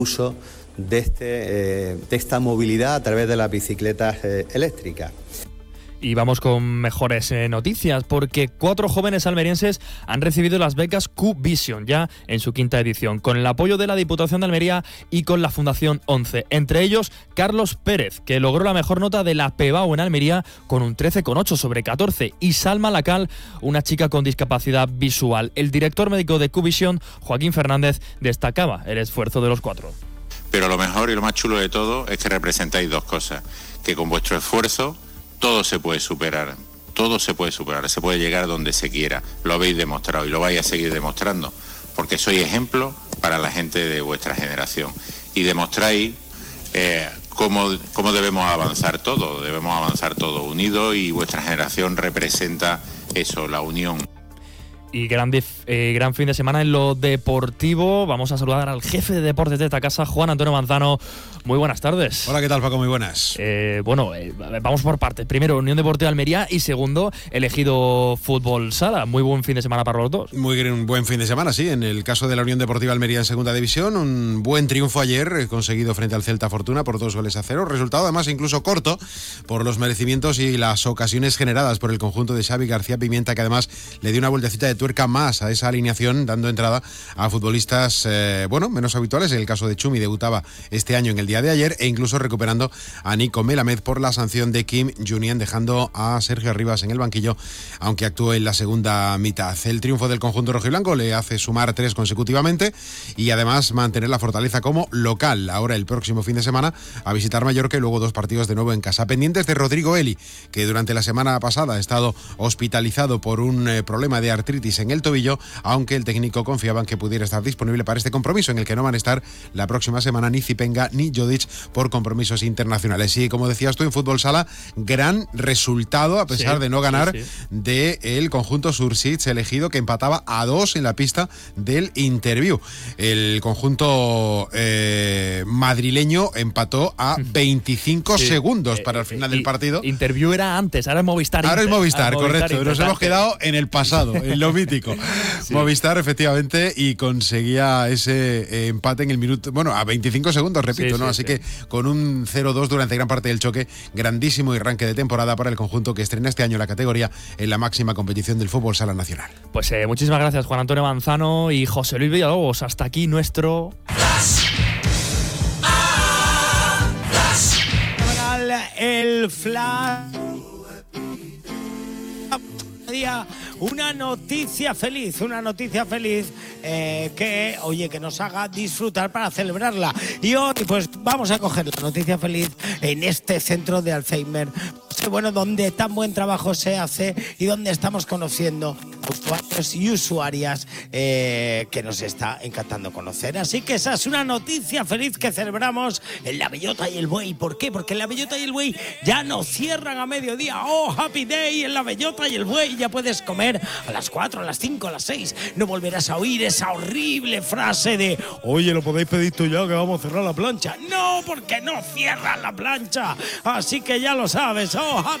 uso de esta movilidad a través de las bicicletas eléctricas. Y vamos con mejores noticias, porque 4 jóvenes almerienses han recibido las becas Q-Vision ya en su 5ª edición, con el apoyo de la Diputación de Almería y con la Fundación 11. Entre ellos, Carlos Pérez, que logró la mejor nota de la PEBAU en Almería con un 13,8 sobre 14, y Salma Lacal, una chica con discapacidad visual. El director médico de Q-Vision, Joaquín Fernández, destacaba el esfuerzo de los 4. Pero lo mejor y lo más chulo de todo es que representáis 2 cosas, que con vuestro esfuerzo todo se puede superar, se puede llegar donde se quiera. Lo habéis demostrado y lo vais a seguir demostrando, porque sois ejemplo para la gente de vuestra generación y demostráis cómo debemos avanzar todo unidos, y vuestra generación representa eso, la unión. Y gran fin de semana en lo deportivo. Vamos a saludar al jefe de deportes de esta casa, Juan Antonio Manzano. Muy buenas tardes. Hola, ¿qué tal, Paco? Muy buenas. Vamos por partes. Primero, Unión Deportiva Almería, y segundo, Elegido Fútbol Sala. Muy buen fin de semana para los dos. Muy buen fin de semana, sí. En el caso de la Unión Deportiva Almería en segunda división, un buen triunfo ayer conseguido frente al Celta Fortuna por 2-0. Resultado además incluso corto por los merecimientos y las ocasiones generadas por el conjunto de Xavi García Pimienta, que además le dio una vueltecita de tuerca más a esa alineación, dando entrada a futbolistas menos habituales. En el caso de Chumi, debutaba este año en el día de ayer, e incluso recuperando a Nico Melamed por la sanción de Kim Junien, dejando a Sergio Arribas en el banquillo, aunque actuó en la segunda mitad. El triunfo del conjunto rojiblanco le hace sumar 3 consecutivamente y además mantener la fortaleza como local. Ahora, el próximo fin de semana, a visitar Mallorca, y luego 2 partidos de nuevo en casa. Pendientes de Rodrigo Eli, que durante la semana pasada ha estado hospitalizado por un problema de artritis en el tobillo, aunque el técnico confiaba en que pudiera estar disponible para este compromiso, en el que no van a estar la próxima semana ni Zipenga ni Jodic por compromisos internacionales. Y como decías tú, en fútbol sala, gran resultado, a pesar de no ganar, del conjunto Sursich Elegido, que empataba a 2 en la pista del Interview. El conjunto madrileño empató a 25 segundos para el final del partido. Interview era antes, ahora es Movistar. Ahora es Movistar, correcto. Nos hemos quedado en el pasado, en lo mítico. Movistar, efectivamente, y conseguía ese empate en el minuto, a 25 segundos, repito, ¿no? Así que con un 0-2 durante gran parte del choque, grandísimo arranque de temporada para el conjunto que estrena este año la categoría en la máxima competición del fútbol sala nacional. Pues muchísimas gracias, Juan Antonio Manzano y José Luis Villalobos. Hasta aquí nuestro el Flash. Una noticia feliz que nos haga disfrutar para celebrarla. Y hoy pues vamos a coger la noticia feliz en este centro de Alzheimer, donde tan buen trabajo se hace y donde estamos conociendo usuarios y usuarias que nos está encantando conocer. Así que esa es una noticia feliz que celebramos en La Bellota y el Buey. ¿Por qué? Porque en La Bellota y el Buey ya no cierran a mediodía. ¡Oh, happy day! En La Bellota y el Buey ya puedes comer a las 4, a las 5, a las 6. No volverás a oír esa horrible frase de oye, lo podéis pedir tú ya que vamos a cerrar la plancha. No, porque no cierran la plancha. Así que ya lo sabes. ¡Oh, happy